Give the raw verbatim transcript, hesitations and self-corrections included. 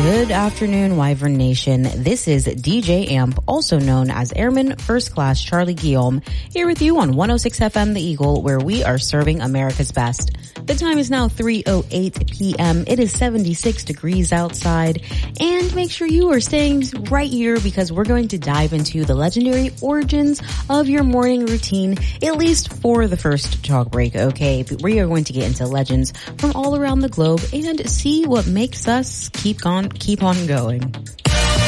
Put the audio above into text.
Good afternoon, Wyvern Nation. This is D J Amp, also known as Airman First Class Charlie Guillaume, here with you on one oh six F M The Eagle, where we are serving America's best. The time is now three oh eight p.m. It is seventy-six degrees outside. And make sure you are staying right here because we're going to dive into the legendary origins of your morning routine, at least for the first talk break, okay? We are going to get into legends from all around the globe and see what makes us keep on, keep on going.